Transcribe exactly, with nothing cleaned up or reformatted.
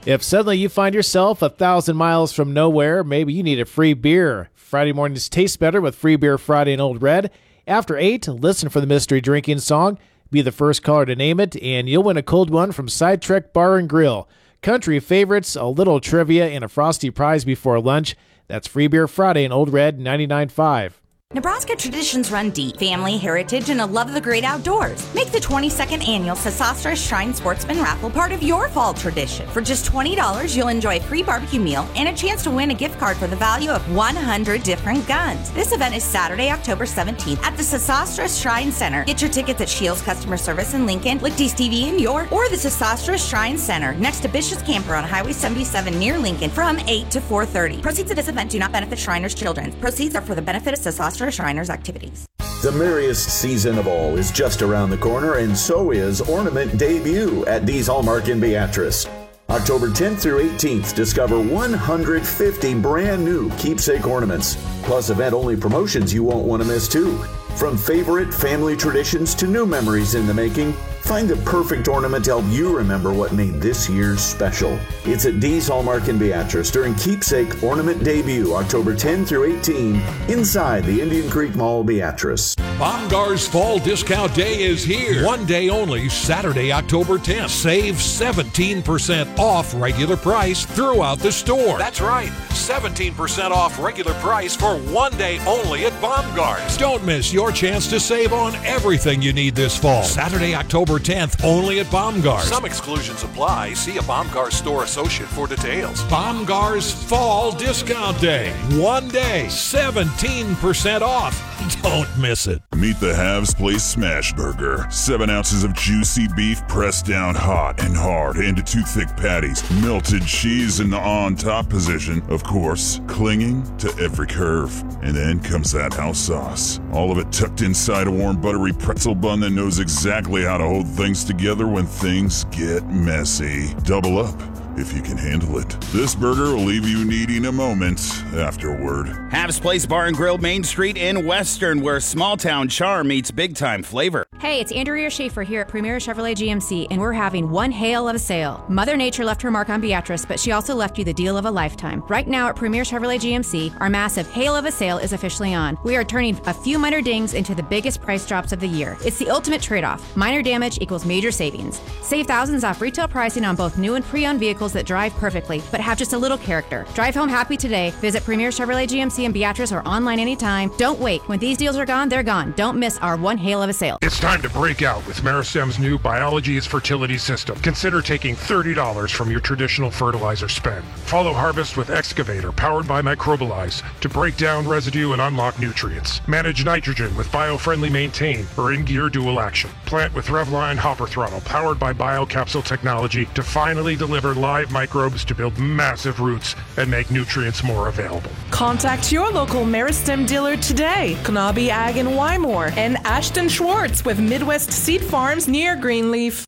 If suddenly you find yourself a thousand miles from nowhere, maybe you need a free beer. Friday mornings taste better with Free Beer Friday in Old Red. After eight, listen for the mystery drinking song. Be the first caller to name it, and you'll win a cold one from Sidetrack Bar and Grill. Country favorites, a little trivia, and a frosty prize before lunch. That's Free Beer Friday in Old Red ninety-nine point five. Nebraska traditions run deep. Family, heritage, and a love of the great outdoors. Make the twenty-second annual Sesostris Shrine Sportsman Raffle part of your fall tradition. For just twenty dollars, you'll enjoy a free barbecue meal and a chance to win a gift card for the value of one hundred different guns. This event is Saturday, October seventeenth at the Sesostris Shrine Center. Get your tickets at Shields Customer Service in Lincoln, Lichty's T V in York, or the Sesostris Shrine Center next to Bishop's Camper on Highway seventy-seven near Lincoln from eight to four thirty. Proceeds of this event do not benefit Shriners' children. Proceeds are for the benefit of Sesostris Shriners activities. The merriest season of all is just around the corner, and so is Ornament Debut at Dee's Hallmark in Beatrice. October tenth through eighteenth, discover one hundred fifty brand new keepsake ornaments, plus event-only promotions you won't want to miss too. From favorite family traditions to new memories in the making, find the perfect ornament to help you remember what made this year's special. It's at Dee's Hallmark in Beatrice during Keepsake Ornament Debut, October tenth through eighteenth, inside the Indian Creek Mall, Beatrice. Bomgaar's Fall Discount Day is here. One day only, Saturday, October tenth. Save seventeen percent off regular price throughout the store. That's right, seventeen percent off regular price for one day only at Bomgaar's. Don't miss your chance to save on everything you need this fall. Saturday, October tenth, only at Bomgaar's. Some exclusions apply. See a Bomgaar's store associate for details. Bomgaar's Fall Discount Day. One day, seventeen percent off. Don't miss it. Meet the Habs Place Smash Burger. Seven ounces of juicy beef pressed down hot and hard into two thick patties. Melted cheese in the on-top position, of course, clinging to every curve. And then comes that house sauce. All of it tucked inside a warm, buttery pretzel bun that knows exactly how to hold things together when things get messy. Double up if you can handle it. This burger will leave you needing a moment afterward. Habs Place Bar and Grill, Main Street in Western, where small-town charm meets big-time flavor. Hey, it's Andrea Schaefer here at Premier Chevrolet G M C, and we're having one hail of a sale. Mother Nature left her mark on Beatrice, but she also left you the deal of a lifetime. Right now at Premier Chevrolet G M C, our massive hail of a sale is officially on. We are turning a few minor dings into the biggest price drops of the year. It's the ultimate trade-off. Minor damage equals major savings. Save thousands off retail pricing on both new and pre-owned vehicles that drive perfectly, but have just a little character. Drive home happy today. Visit Premier Chevrolet G M C in Beatrice or online anytime. Don't wait. When these deals are gone, they're gone. Don't miss our one hail of a sale. It's time to break out with Meristem's new Biology is Fertility system. Consider taking thirty dollars from your traditional fertilizer spend. Follow Harvest with Excavator, powered by Microbilize, to break down residue and unlock nutrients. Manage nitrogen with Biofriendly Maintain or In-Gear Dual Action. Plant with Revline Hopper Throttle, powered by BioCapsule technology, to finally deliver live microbes to build massive roots and make nutrients more available. Contact your local Meristem dealer today. Knabe Ag in Wymore and Ashton Schwartz with Midwest Seed Farms near Greenleaf.